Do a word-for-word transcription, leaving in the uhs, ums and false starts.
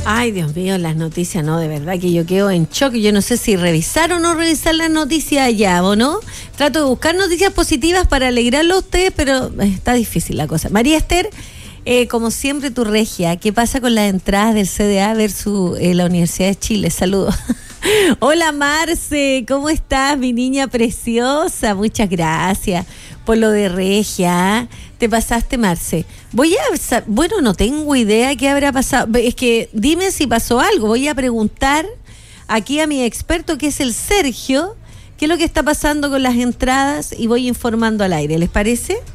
Ay, Dios mío, las noticias, no, de verdad que yo quedo en shock. Yo no sé si revisar o no revisar las noticias allá, ¿o no? Trato de buscar noticias positivas para alegrarlo a ustedes, pero está difícil la cosa. María Esther, eh, como siempre, tu regia, ¿qué pasa con las entradas del C D A versus eh, la Universidad de Chile? Saludos. Hola, Marce, ¿cómo estás, mi niña preciosa? Muchas gracias por lo de regia. Te pasaste, Marce. Voy a, bueno, no tengo idea qué habrá pasado. Es que dime si pasó algo. Voy a preguntar aquí a mi experto, que es el Sergio, qué es lo que está pasando con las entradas, y voy informando al aire. ¿Les parece?